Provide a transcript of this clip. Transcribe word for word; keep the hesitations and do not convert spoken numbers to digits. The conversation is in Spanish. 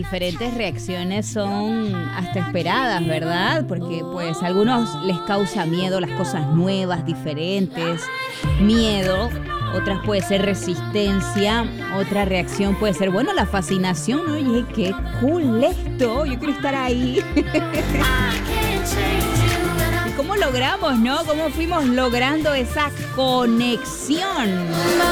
diferentes reacciones son hasta esperadas, ¿verdad? Porque pues a algunos les causa miedo las cosas nuevas, diferentes, miedo. Otras puede ser resistencia, otra reacción puede ser, bueno, la fascinación, ¿no? Oye, qué cool esto, yo quiero estar ahí. ¿Y cómo logramos, no? ¿Cómo fuimos logrando esa conexión?